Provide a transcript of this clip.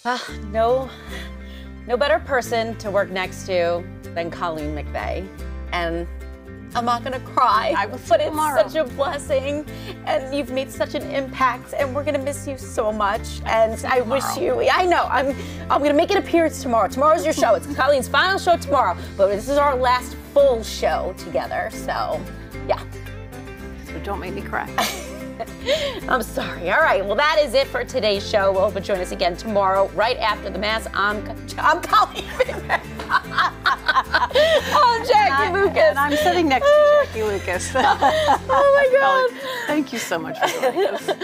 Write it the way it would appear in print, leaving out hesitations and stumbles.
No better person to work next to than Colleen McVeigh. And I'm not gonna cry, but it's such a blessing, and you've made such an impact, and we're gonna miss you so much. And I wish you, I know, I'm gonna make an appearance tomorrow. Tomorrow's your show. It's Colleen's final show tomorrow, but this is our last full show together, so yeah. So don't make me cry. I'm sorry. All right. Well, that is it for today's show. We'll hope you join us again tomorrow, right after the Mass. I'm Colleen. I'm Jackie Lucas. And I'm sitting next to Jackie Lucas. Oh my God. Thank you so much for doing this.